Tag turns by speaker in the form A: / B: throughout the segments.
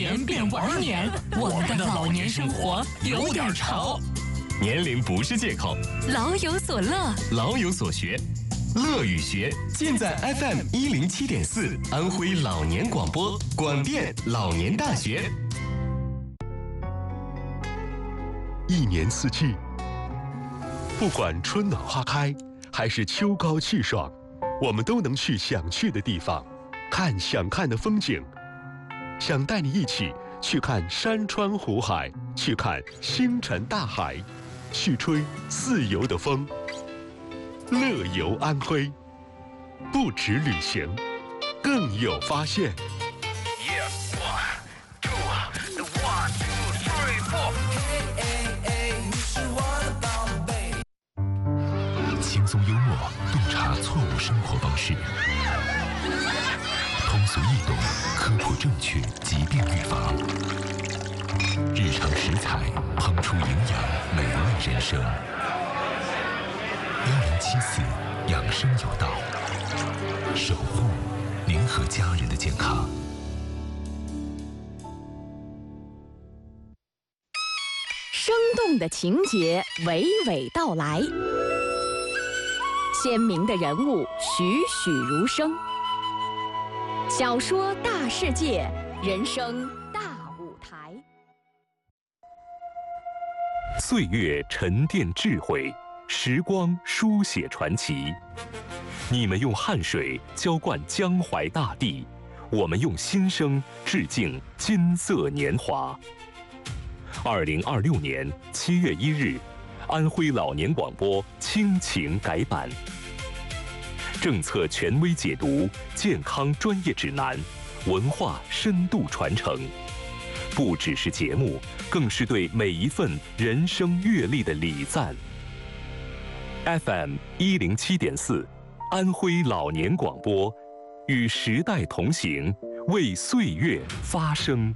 A: 年变玩年，我们的老年生活有点潮。
B: 年龄不是借口，
A: 老有所乐，
B: 老有所学，乐与学尽在 FM 107.4安徽老年广播，广电老年大学。
C: 一年四季，不管春暖花开，还是秋高气爽，我们都能去想去的地方，看想看的风景。想带你一起去看山川湖海，去看星辰大海，去吹自由的风。乐游安徽，不止旅行，更有发现。
D: 轻松幽默，洞察错误生活方式，通俗易懂，科普正确，疾病预防，日常食材烹出营养美味人生。1074养生有道，守护您和家人的健康。
E: 生动的情节娓娓道来，鲜明的人物栩栩如生。小说大世界，人生大舞台。
D: 岁月沉淀智慧，时光书写传奇。你们用汗水浇灌江淮大地，我们用心声致敬金色年华。2026年7月1日，安徽老年广播亲情改版，政策权威解读，健康专业指南，文化深度传承，不只是节目，更是对每一份人生阅历的礼赞。FM 107.4，安徽老年广播，与时代同行，为岁月发声。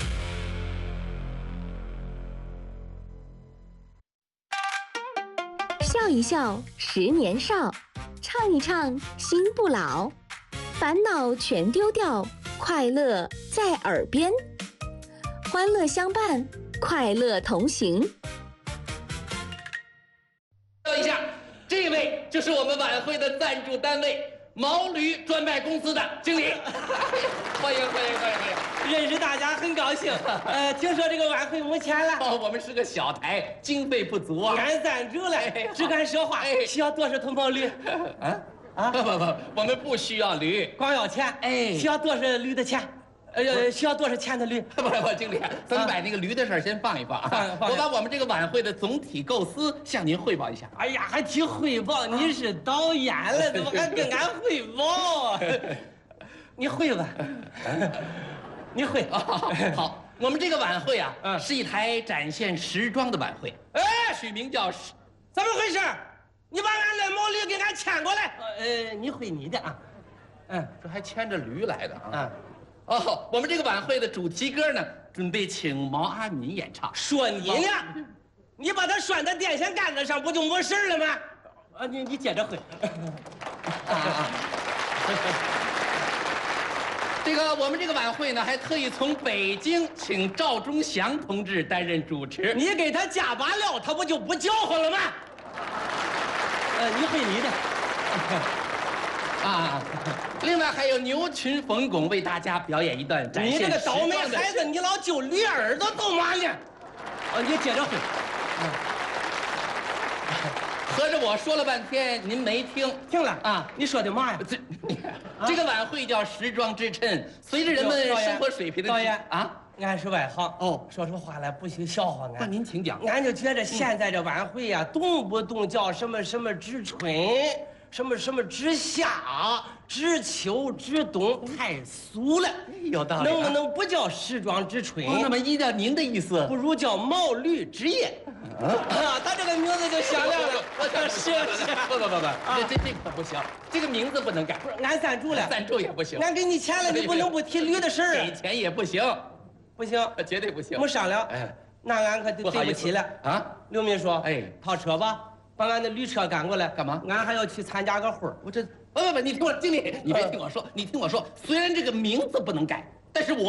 F: 笑一笑10年少，唱一唱心不老，烦恼全丢掉，快乐在耳边，欢乐相伴，快乐同行。
G: 一下，这位就是我们晚会的赞助单位毛驴专卖公司的经理，欢迎。
H: 认识大家很高兴。听说这个晚会没钱了。
G: 哦，我们是个小台，经费不足啊。
H: 俺赞助了，只敢说话。需要多少头毛驴？
G: 不，我们不需要驴，
H: 光要钱。需要多少驴的钱？需要多少钱的驴？
G: 不，经理，咱们把那个驴的事儿先放一放啊。我把我们这个晚会的总体构思向您汇报一下。
H: 哎呀，还提汇报？你是导演了，怎么还跟俺汇报？你会吧？你会。
G: 好，我们这个晚会啊，是一台展现时装的晚会。取名叫
H: 怎么回事？你把俺的毛驴给俺牵过来。你会你的啊。
G: 这还牵着驴来的啊。我们这个晚会的主题歌呢，准备请毛阿敏演唱。
H: 说你呢，你把它拴在电线杆子上，不就没事了吗？你接着会。
G: 我们这个晚会呢，还特意从北京请赵忠祥同志担任主持。
H: 你给他加把料，他不就不叫唤了吗？你会你的。
G: 另外还有牛群冯巩为大家表演一段展现。
H: 你这个倒霉孩子，你老揪驴耳朵干嘛呢？你接着会。
G: 合着我说了半天，您没听？
H: 听了啊？你说的嘛呀？
G: 这个晚会叫时装之衬，随着人们生活水平的
H: 导演啊，俺是外行说出话来不许笑话俺。
G: 那您请讲。
H: 俺就觉得现在这晚会呀，动不动叫什么知春，什么知夏、知秋、知冬，太俗了。
G: 有道理。
H: 能不能不叫时装之春？
G: 那么依照您的意思，
H: 不如叫毛驴之夜。他这个名字就响亮了。是。
G: 不，这可不行，这个名字不能改。
H: 不是，俺赞助了，
G: 赞助也不行。
H: 俺给你钱了，你不能不提驴的事儿。
G: 给钱也不行，
H: 不行，
G: 绝对不行。
H: 没商量。那俺可对不起了啊。刘秘书，套车吧，把俺的驴车赶过来。
G: 干嘛？
H: 俺还要去参加个会儿。
G: 我这不，你听我，经理，你别听我说，你听我说，虽然这个名字不能改，但是我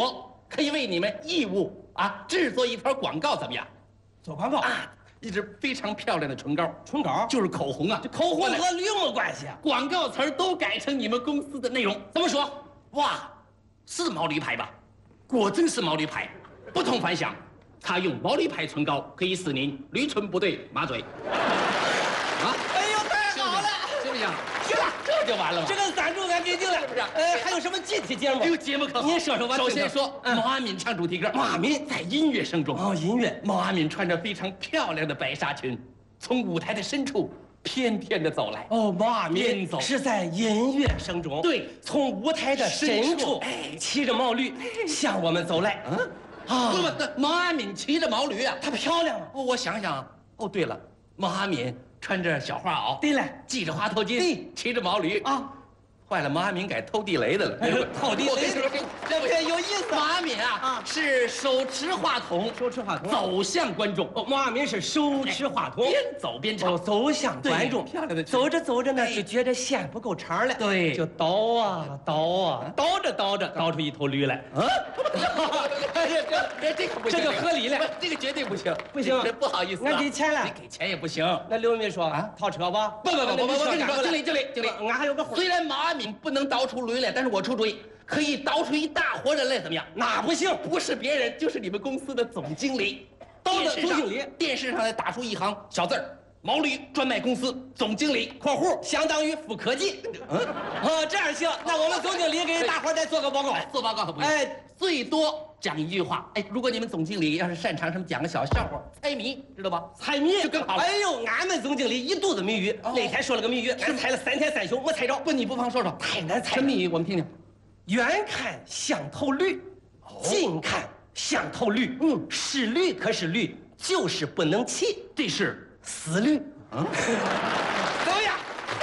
G: 可以为你们义务制作一条广告，怎么样？
H: 做广告
G: 啊，一支非常漂亮的唇膏，
H: 唇膏
G: 就是口红啊。
H: 这口红和驴有没关系啊？
G: 广告词儿都改成你们公司的内容，怎么说？哇，是毛驴牌吧？果真是毛驴牌，不同凡响。它用毛驴牌唇膏可以使您驴唇不对马嘴。
H: 哎呦，太好了，
G: 行不行？行了，这就完了吧？
H: 这个赞助俺给定了，是不是？还有什么具体节目？
G: 有节目可好？
H: 您说说吧。
G: 首先说毛阿敏唱主题歌，
H: 毛阿敏
G: 在音乐声中
H: 音乐。
G: 毛阿敏穿着非常漂亮的白纱裙，从舞台的深处翩翩地走来。
H: 毛阿敏是在音乐声中，
G: 对，
H: 从舞台的深处，骑着毛驴向我们走来。
G: 不，毛阿敏骑着毛驴啊，
H: 她漂亮啊。
G: 我想想，对了，毛阿敏穿着小花袄，
H: 对了，
G: 系着花头巾，骑着毛驴啊。坏了，毛阿敏改偷地雷的了。
H: 偷地雷，这不也有意思？
G: 毛阿敏是手持话筒，走向观众。
H: 毛阿敏是手持话筒，
G: 边走边唱，
H: 走向观众。
G: 漂亮的，
H: 走着走着呢，就觉得线不够长了，
G: 对，
H: 就倒啊，倒着倒出一头驴来。
G: 这个不行，
H: 这个合理了，
G: 这个绝对不行，
H: 不行，
G: 不好意思，
H: 俺给钱了，
G: 你给钱也不行。
H: 那刘秘书套车吧？
G: 不，我跟你说，经理，
H: 俺还有个活。
G: 虽然毛阿敏不能倒出驴来，但是我出主意，可以倒出一大活人来，怎么样？
H: 那不行，
G: 不是别人，就是你们公司的总经理。倒的总经理，电视上再打出一行小字儿：毛驴专卖公司总经理（括弧相当于副科技）。
H: 这样行，那我们总经理给大伙再做个报告。
G: 做报告可不行，最多讲一句话。如果你们总经理要是擅长什么讲个小笑话、猜谜，知道吧？
H: 猜谜
G: 就更好了。
H: 哎呦，俺们总经理一肚子谜语，那天说了个谜语，俺猜了3天3宿没猜着。
G: 不，你不妨说说，
H: 太难猜。
G: 什么谜语？我们听听。
H: 远看像头驴，近看像头驴。是驴可是驴，就是不能骑。
G: 这是
H: 死驴。
G: 怎么样？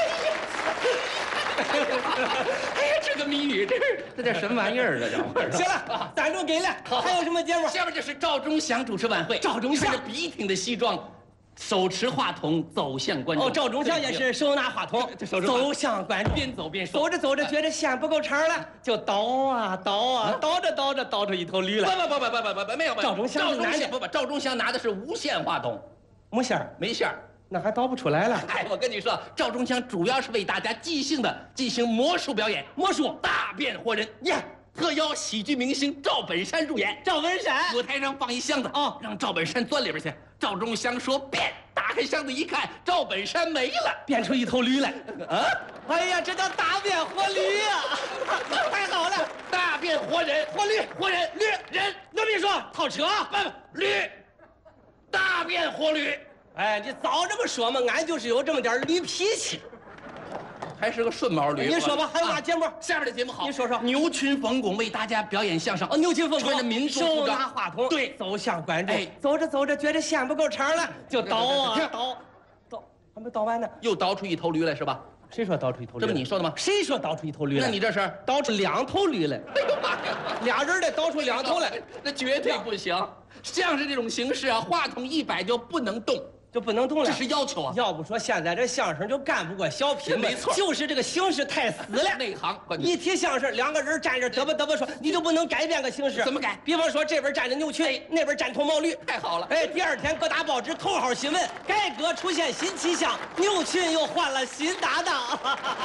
G: 这个谜语，这叫什么玩意儿？这叫。
H: 行了，赞助给了。还有什么节目？
G: 下面就是赵忠祥主持晚会。
H: 赵忠祥
G: 穿着笔挺的西装，手持话筒走向观众。
H: 赵忠祥也是手拿话筒走向观众，
G: 边走边说。
H: 走着走着觉得线不够长了，就倒着倒出一头驴来。
G: 不，没有。
H: 赵忠祥
G: 赵忠祥拿的是无线话筒，
H: 没线儿，
G: 没线儿。
H: 那还倒不出来了。
G: 我跟你说，赵忠祥主要是为大家即兴的进行魔术表演，
H: 魔术
G: 大变活人呀！特邀喜剧明星赵本山入演。
H: 赵本山
G: 舞台上放一箱子让赵本山钻里边去。赵忠祥说变，打开箱子一看，赵本山没了，
H: 变出一头驴来。哎呀，这叫大变活驴呀！太好了，
G: 大变活人，活人，驴人。
H: 刘秘书套车，
G: 不，驴，大变活驴。
H: 你早这么说嘛，俺就是有这么点驴脾气，
G: 还是个顺毛驴。
H: 你说吧，还有啥节目？
G: 下面的节目好，
H: 你说说。
G: 牛群冯巩为大家表演相声。
H: 牛群冯巩
G: 穿着民族服
H: 手
G: 装，
H: 拿话筒，
G: 对，
H: 走向观众。走着走着觉得线不够长了，就倒，还没倒完呢，
G: 又倒出一头驴来是吧？
H: 谁说倒出一头驴？
G: 这不你说的吗？
H: 谁说倒出一头驴来？
G: 那你这是
H: 倒出2头驴来。
G: 哎呦妈呀
H: ，2人得倒出2头来，
G: 那绝对不行。相声这种形式话筒一摆就不能动。
H: 就不能动了，
G: 这是要求啊！
H: 要不说现在这相声就干不过小品，
G: 没错，
H: 就是这个形式太死了。
G: 内行，
H: 一提相声，2个人站着嘚啵说，你就不能改变个形式？
G: 怎么改？
H: 比方说这边站着牛群，那边站头毛驴，
G: 太好了！
H: 第2天各大报纸头号新闻，改革出现新气象，牛群又换了新搭档。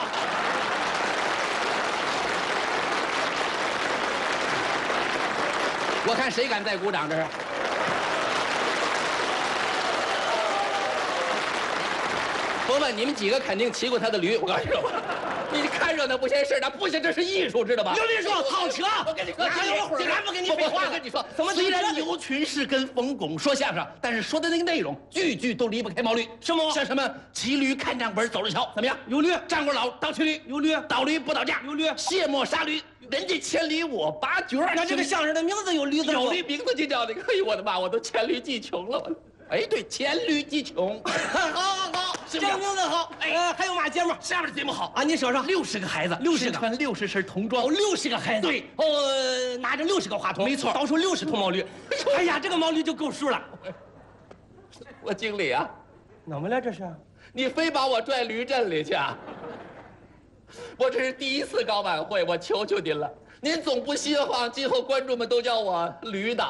G: 我看谁敢再鼓掌？这是。甭问，你们几个肯定骑过他的驴。我告诉你，你看热闹不嫌事儿大，不行，这是艺术，知道吧？
H: 刘秘书套车，
G: 我跟你说，
H: 俺不跟你废话。
G: 我跟你说，
H: 怎么
G: 虽然牛群是跟冯巩说相声，但是说的那个内容句句都离不开毛驴。
H: 什么？
G: 像什么骑驴看账本走着瞧，怎么样？
H: 有驴。
G: 站过老倒骑驴，
H: 有驴。
G: 倒驴不倒架，
H: 有驴。
G: 卸磨杀驴，人家千里我拔角。
H: 那这个相声的名字有驴字。
G: 有驴名字就叫那个。哎呦我的妈，我都黔驴技穷了。对，黔驴技穷。
H: 好，这个名字好。还有嘛节目？
G: 下面的节目好
H: 啊，你说说。
G: 60个孩子，60个穿60身童装
H: ，60个孩子。
G: 对，
H: 拿着60个话筒，
G: 没错，
H: 倒出60头毛驴。哎呀，这个毛驴就够数了。
G: 我经理啊，
H: 怎么了这是？
G: 你非把我拽驴阵里去啊？我这是第1次搞晚会，我求求您了， 您总不希望今后观众们都叫我吕导